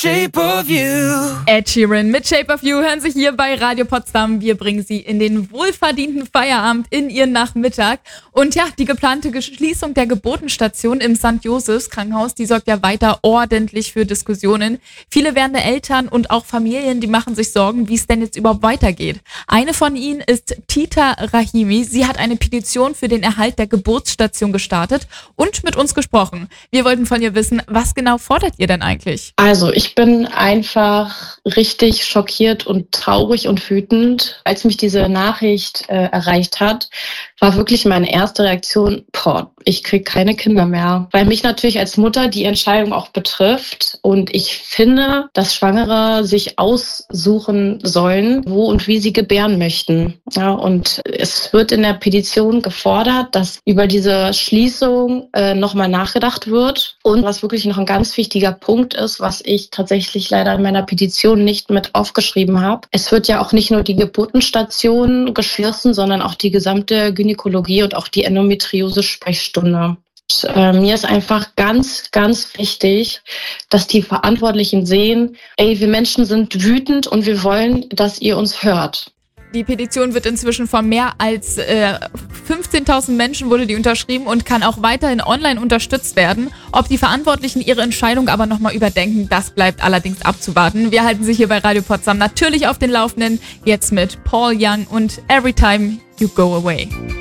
Shape of You. Ed Sheeran mit Shape of You hören Sie hier bei Radio Potsdam. Wir bringen Sie in den wohlverdienten Feierabend in Ihren Nachmittag. Und ja, die geplante Schließung der Geburtenstation im St. Josephs Krankenhaus, die sorgt ja weiter ordentlich für Diskussionen. Viele werdende Eltern und auch Familien, die machen sich Sorgen, wie es denn jetzt überhaupt weitergeht. Eine von ihnen ist Tita Rahimi. Sie hat eine Petition für den Erhalt der Geburtsstation gestartet und mit uns gesprochen. Wir wollten von ihr wissen, was genau fordert ihr denn eigentlich? Also ich bin einfach richtig schockiert und traurig und wütend. Als mich diese Nachricht erreicht hat, war wirklich meine erste Reaktion, ich kriege keine Kinder mehr. Weil mich natürlich als Mutter die Entscheidung auch betrifft. Und ich finde, dass Schwangere sich aussuchen sollen, wo und wie sie gebären möchten. Ja, und es wird in der Petition gefordert, dass über diese Schließung nochmal nachgedacht wird. Und was wirklich noch ein ganz wichtiger Punkt ist, was ich tatsächlich leider in meiner Petition nicht mit aufgeschrieben habe. Es wird ja auch nicht nur die Geburtenstation geschlossen, sondern auch die gesamte Gynäkologie und auch die Endometriose-Sprechstunde. Mir ist einfach ganz, ganz wichtig, dass die Verantwortlichen sehen, wir Menschen sind wütend und wir wollen, dass ihr uns hört. Die Petition wird inzwischen von mehr als 15.000 Menschen wurde die unterschrieben und kann auch weiterhin online unterstützt werden. Ob die Verantwortlichen ihre Entscheidung aber nochmal überdenken, das bleibt allerdings abzuwarten. Wir halten Sie hier bei Radio Potsdam natürlich auf den Laufenden, jetzt mit Paul Young und Every Time You Go Away.